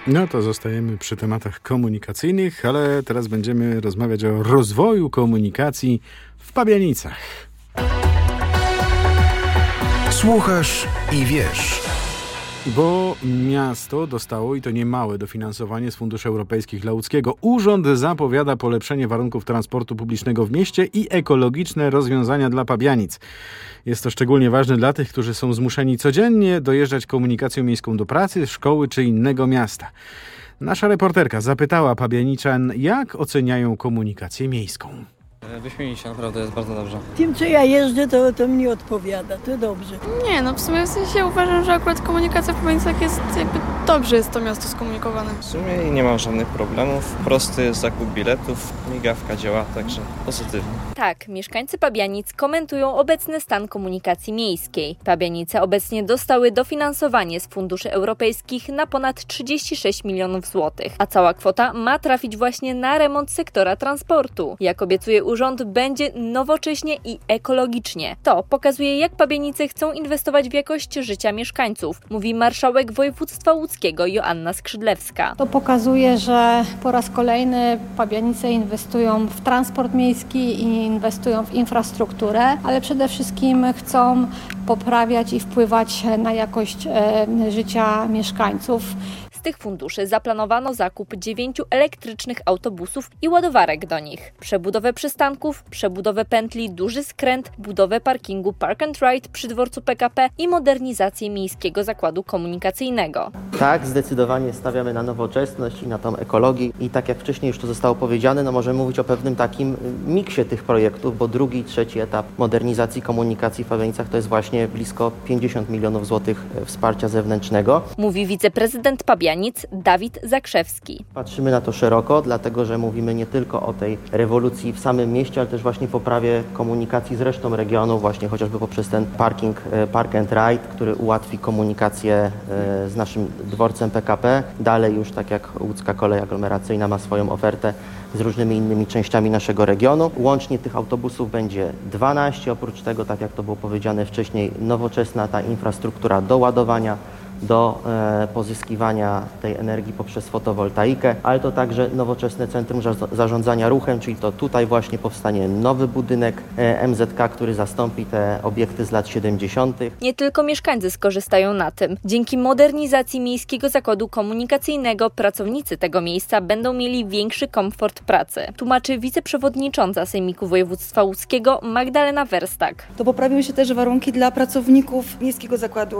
No to zostajemy przy tematach komunikacyjnych, ale teraz będziemy rozmawiać o rozwoju komunikacji w Pabianicach. Słuchasz i wiesz. Bo miasto dostało, i to niemałe, dofinansowanie z funduszy europejskich dla łódzkiego. Urząd zapowiada polepszenie warunków transportu publicznego w mieście i ekologiczne rozwiązania dla Pabianic. Jest to szczególnie ważne dla tych, którzy są zmuszeni codziennie dojeżdżać komunikacją miejską do pracy, szkoły czy innego miasta. Nasza reporterka zapytała Pabianiczan, jak oceniają komunikację miejską. Wyśmienicie, naprawdę jest bardzo dobrze. Tym, co ja jeżdżę, to mnie odpowiada, to dobrze. Nie, no w sumie uważam, że akurat komunikacja w Pabianicach jest dobrze jest to miasto skomunikowane. W sumie nie mam żadnych problemów, prosty jest zakup biletów, migawka działa, także pozytywnie. Tak, mieszkańcy Pabianic komentują obecny stan komunikacji miejskiej. Pabianice obecnie dostały dofinansowanie z funduszy europejskich na ponad 36 milionów złotych, a cała kwota ma trafić właśnie na remont sektora transportu. Jak obiecuje urząd, będzie nowocześnie i ekologicznie. To pokazuje, jak Pabianice chcą inwestować w jakość życia mieszkańców, mówi marszałek województwa łódzkiego Joanna Skrzydlewska. To pokazuje, że po raz kolejny Pabianice inwestują w transport miejski i inwestują w infrastrukturę, ale przede wszystkim chcą poprawiać i wpływać na jakość życia mieszkańców. Z tych funduszy zaplanowano zakup 9 elektrycznych autobusów i ładowarek do nich, przebudowę przystanków, przebudowę pętli Duży Skręt, budowę parkingu Park and Ride przy dworcu PKP i modernizację miejskiego zakładu komunikacyjnego. Tak, zdecydowanie stawiamy na nowoczesność i na tą ekologię i tak jak wcześniej już to zostało powiedziane, możemy mówić o pewnym takim miksie tych projektów, bo drugi i trzeci etap modernizacji komunikacji w Pabianicach to jest właśnie blisko 50 milionów złotych wsparcia zewnętrznego. Mówi wiceprezydent Pabianic Dawid Zakrzewski. Patrzymy na to szeroko, dlatego że mówimy nie tylko o tej rewolucji w samym mieście, ale też właśnie poprawie komunikacji z resztą regionu, właśnie chociażby poprzez ten parking Park and Ride, który ułatwi komunikację z naszym dworcem PKP. Dalej już tak jak łódzka kolej aglomeracyjna ma swoją ofertę z różnymi innymi częściami naszego regionu. Łącznie tych autobusów będzie 12, oprócz tego, tak jak to było powiedziane wcześniej, nowoczesna ta infrastruktura do ładowania, do pozyskiwania tej energii poprzez fotowoltaikę, ale to także nowoczesne centrum zarządzania ruchem, czyli to tutaj właśnie powstanie nowy budynek MZK, który zastąpi te obiekty z lat 70. Nie tylko mieszkańcy skorzystają na tym. Dzięki modernizacji miejskiego zakładu komunikacyjnego pracownicy tego miejsca będą mieli większy komfort pracy, tłumaczy wiceprzewodnicząca Sejmiku Województwa Łódzkiego Magdalena Werstak. To poprawiły się też warunki dla pracowników miejskiego zakładu